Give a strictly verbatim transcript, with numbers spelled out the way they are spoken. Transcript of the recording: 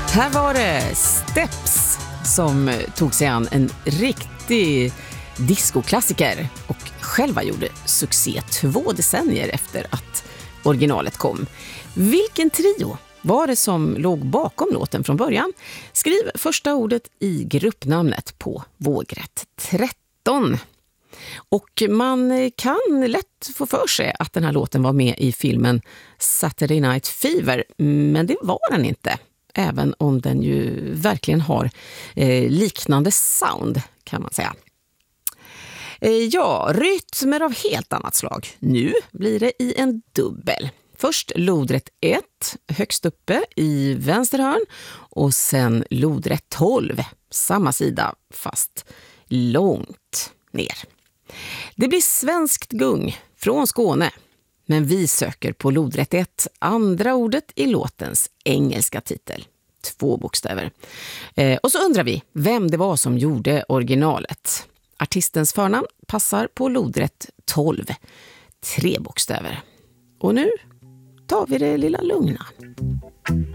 Här var det Steps som tog sig an en riktig discoklassiker och själva gjorde succé två decennier efter att originalet kom. Vilken trio var det som låg bakom låten från början? Skriv första ordet i gruppnamnet på vågrätt tretton. Och man kan lätt få för sig att den här låten var med i filmen Saturday Night Fever, men det var den inte. Även om den ju verkligen har eh, liknande sound, kan man säga. Eh, ja, rytmer av helt annat slag. Nu blir det i en dubbel. Först lodrätt ett, högst uppe i vänster hörn. Och sen lodrätt tolv, samma sida fast långt ner. Det blir svenskt gung från Skåne. Men vi söker på lodrätt ett, andra ordet i låtens engelska titel. Två bokstäver. Eh, och så undrar vi vem det var som gjorde originalet. Artistens förnamn passar på lodrätt tolv. Tre bokstäver. Och nu tar vi det lilla lugna.